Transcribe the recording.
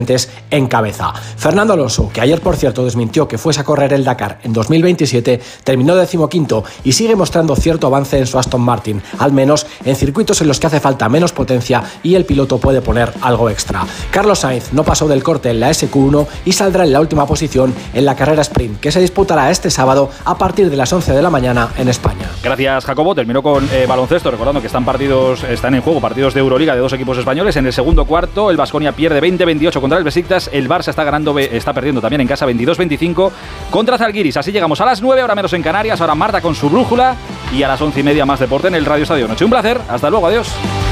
en cabeza. Fernando Alonso, que ayer por cierto desmintió que fuese a correr el Dakar en 2027, terminó 15º y sigue mostrando cierto avance en su Aston Martin, al menos en circuitos en los que hace falta menos potencia y el piloto puede poner algo extra. Carlos Sainz no pasó del corte en la SQ1 y saldrá en la última posición en la carrera sprint, que se disputará este sábado a partir de las 11 de la mañana en España. Gracias, Jacobo. Terminó con baloncesto, recordando que están en juego partidos de Euroliga de dos equipos españoles. En el segundo cuarto, el Baskonia pierde 20-28 contra el Besiktas. El Barça está perdiendo también en casa 22-25 contra Zalgiris. Así llegamos a las 9, ahora menos en Canarias. Ahora Marta con su brújula y a las 11:30 más deporte en el Radio Estadio Noche. Un placer, hasta luego, adiós.